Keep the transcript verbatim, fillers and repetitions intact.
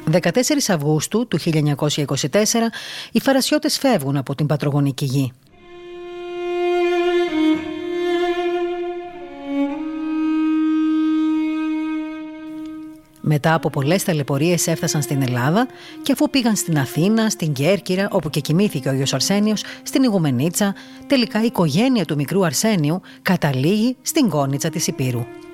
δεκατέσσερις Αυγούστου του χίλια εννιακόσια είκοσι τέσσερα οι Φαρασιώτες φεύγουν από την πατρογονική γη. Μετά από πολλές ταλαιπωρίες έφτασαν στην Ελλάδα και αφού πήγαν στην Αθήνα, στην Κέρκυρα, όπου και κοιμήθηκε ο Άγιος Αρσένιος, στην Ιγουμενίτσα, τελικά η οικογένεια του μικρού Αρσένιου καταλήγει στην Κόνιτσα της Υπήρου.